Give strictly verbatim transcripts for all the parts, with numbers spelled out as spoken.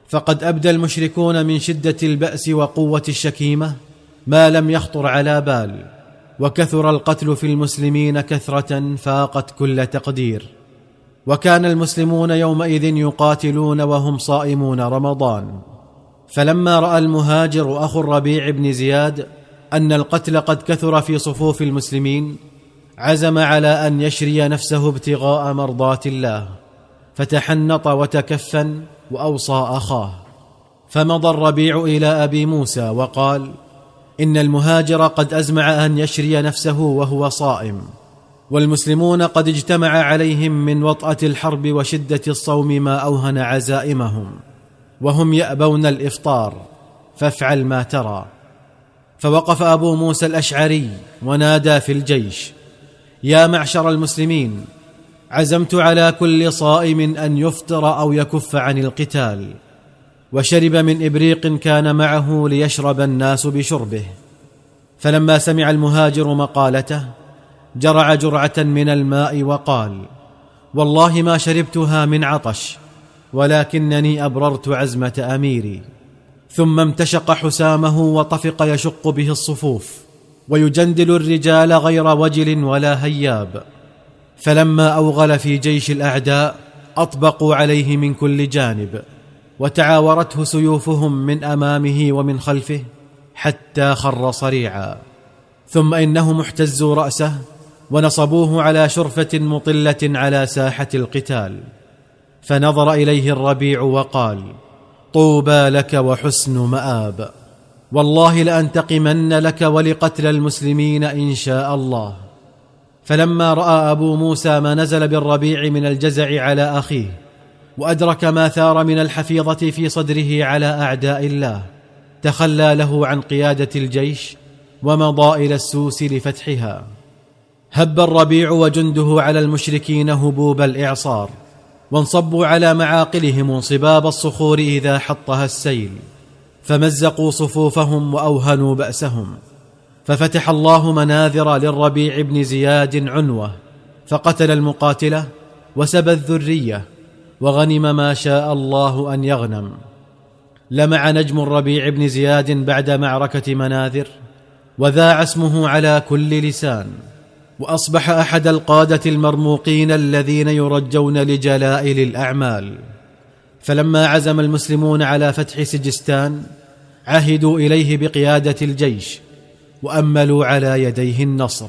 فقد أبدى المشركون من شدة البأس وقوة الشكيمة ما لم يخطر على بال، وكثر القتل في المسلمين كثرة فاقت كل تقدير. وكان المسلمون يومئذ يقاتلون وهم صائمون رمضان. فلما رأى المهاجر أخو الربيع بن زياد أن القتل قد كثر في صفوف المسلمين، عزم على أن يشري نفسه ابتغاء مرضات الله، فتحنط وتكفن وأوصى أخاه. فمضى الربيع إلى أبي موسى وقال: إن المهاجر قد أزمع أن يشري نفسه وهو صائم، والمسلمون قد اجتمع عليهم من وطأة الحرب وشدة الصوم ما أوهن عزائمهم، وهم يأبون الإفطار، فافعل ما ترى. فوقف أبو موسى الأشعري ونادى في الجيش: يا معشر المسلمين، عزمت على كل صائم أن يفطر أو يكف عن القتال. وشرب من إبريق كان معه ليشرب الناس بشربه. فلما سمع المهاجر مقالته جرع جرعة من الماء وقال: والله ما شربتها من عطش، ولكنني أبررت عزمة أميري. ثم امتشق حسامه وطفق يشق به الصفوف ويجندل الرجال غير وجل ولا هياب. فلما أوغل في جيش الأعداء أطبقوا عليه من كل جانب، وتعاورته سيوفهم من أمامه ومن خلفه حتى خر صريعا. ثم إنهم احتزوا رأسه ونصبوه على شرفة مطلة على ساحة القتال. فنظر إليه الربيع وقال: طوبى لك وحسن مآب، والله لأنتقمن لك ولقتل المسلمين إن شاء الله. فلما رأى أبو موسى ما نزل بالربيع من الجزع على أخيه، وأدرك ما ثار من الحفيظة في صدره على أعداء الله، تخلى له عن قيادة الجيش ومضى إلى السوس لفتحها. هب الربيع وجنده على المشركين هبوب الإعصار، وانصبوا على معاقلهم انصباب الصخور إذا حطها السيل، فمزقوا صفوفهم وأوهنوا بأسهم. ففتح الله مناذر للربيع بن زياد عنوة، فقتل المقاتلة وسبى الذرية، وغنم ما شاء الله أن يغنم. لمع نجم الربيع بن زياد بعد معركة مناذر، وذاع اسمه على كل لسان، وأصبح أحد القادة المرموقين الذين يرجون لجلائل الأعمال. فلما عزم المسلمون على فتح سجستان عهدوا إليه بقيادة الجيش، وأملوا على يديه النصر.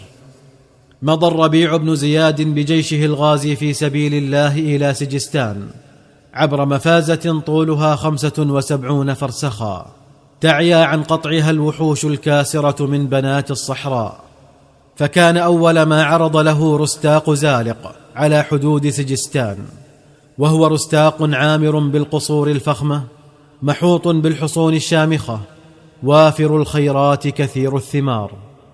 مضى الربيع بن زياد بجيشه الغازي في سبيل الله إلى سجستان عبر مفازة طولها خمسة وسبعون فرسخا، تعيا عن قطعها الوحوش الكاسرة من بنات الصحراء. فكان أول ما عرض له رستاق زالق على حدود سجستان، وهو رستاق عامر بالقصور الفخمة، محوط بالحصون الشامخة، وافر الخيرات كثير الثمار.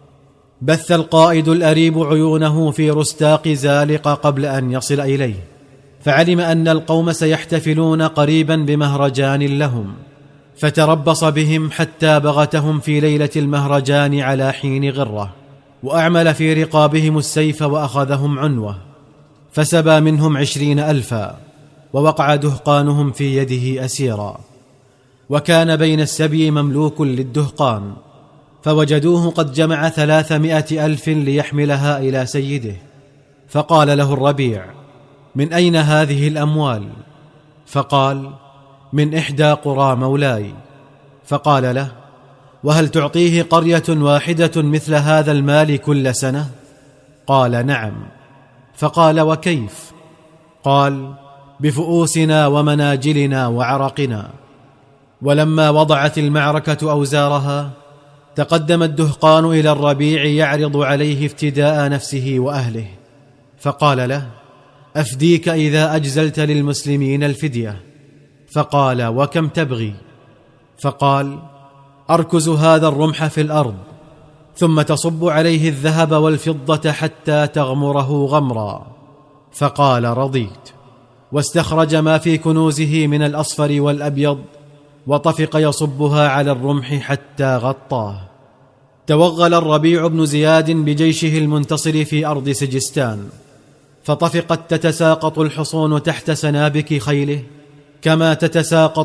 بث القائد الأريب عيونه في رستاق زالق قبل أن يصل إليه، فعلم أن القوم سيحتفلون قريبا بمهرجان لهم، فتربص بهم حتى بغتهم في ليلة المهرجان على حين غرة، وأعمل في رقابهم السيف وأخذهم عنوة، فسبى منهم عشرين ألفا، ووقع دهقانهم في يده أسيرا. وكان بين السبي مملوك للدهقان، فوجدوه قد جمع ثلاثمائة ألف ليحملها إلى سيده. فقال له الربيع: من أين هذه الأموال؟ فقال: من إحدى قرى مولاي. فقال له: وهل تعطيه قرية واحدة مثل هذا المال كل سنة؟ قال: نعم. فقال: وكيف؟ قال: بفؤوسنا ومناجلنا وعرقنا. ولما وضعت المعركة أوزارها تقدم الدهقان إلى الربيع يعرض عليه افتداء نفسه وأهله، فقال له: أفديك إذا أجزلت للمسلمين الفدية. فقال: وكم تبغي؟ فقال: أركز هذا الرمح في الأرض، ثم تصب عليه الذهب والفضة حتى تغمره غمرا. فقال: رضيت. واستخرج ما في كنوزه من الأصفر والأبيض، وطفق يصبها على الرمح حتى غطاه. توغل الربيع بن زياد بجيشه المنتصر في أرض سجستان، فطفقت تتساقط الحصون تحت سنابك خيله كما تتساقط